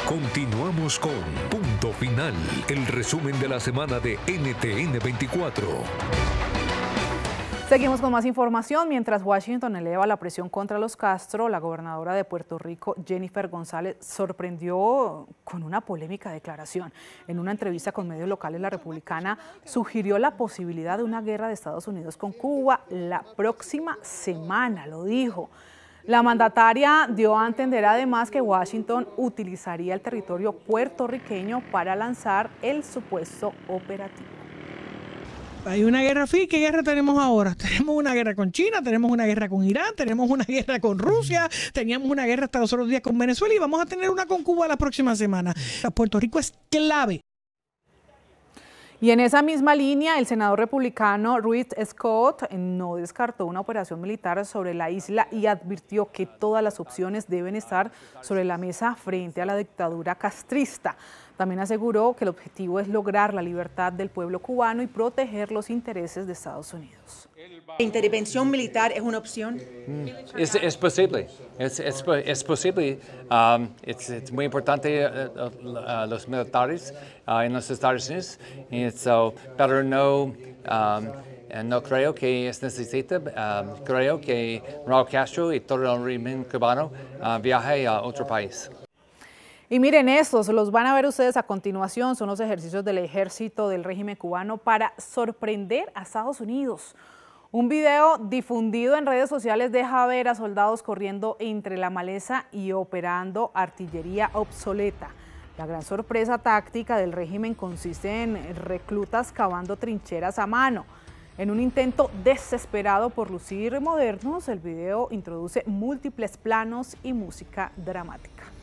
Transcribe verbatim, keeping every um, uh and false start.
Continuamos con Punto Final, el resumen de la semana de N T N veinticuatro. Seguimos con más información. Mientras Washington eleva la presión contra los Castro, la gobernadora de Puerto Rico, Jennifer González, sorprendió con una polémica declaración. En una entrevista con medios locales, la republicana sugirió la posibilidad de una guerra de Estados Unidos con Cuba la próxima semana, lo dijo. La mandataria dio a entender además que Washington utilizaría el territorio puertorriqueño para lanzar el supuesto operativo. Hay una guerra fría. ¿Qué guerra tenemos ahora? Tenemos una guerra con China, tenemos una guerra con Irán, tenemos una guerra con Rusia, teníamos una guerra hasta los otros días con Venezuela y vamos a tener una con Cuba la próxima semana. Puerto Rico es clave. Y en esa misma línea, el senador republicano Ruth Scott no descartó una operación militar sobre la isla y advirtió que todas las opciones deben estar sobre la mesa frente a la dictadura castrista. También aseguró que el objetivo es lograr la libertad del pueblo cubano y proteger los intereses de Estados Unidos. ¿La intervención militar es una opción? Mm, es, es posible, es, es, es posible. Um, es, es muy importante uh, uh, los militares uh, en los Estados Unidos, y so, pero no, um, no creo que es necesario. Um, creo que Raúl Castro y todo el régimen cubano uh, viaje a otro país. Y miren estos, los van a ver ustedes a continuación, son los ejercicios del ejército del régimen cubano para sorprender a Estados Unidos. Un video difundido en redes sociales deja ver a soldados corriendo entre la maleza y operando artillería obsoleta. La gran sorpresa táctica del régimen consiste en reclutas cavando trincheras a mano. En un intento desesperado por lucir modernos, el video introduce múltiples planos y música dramática.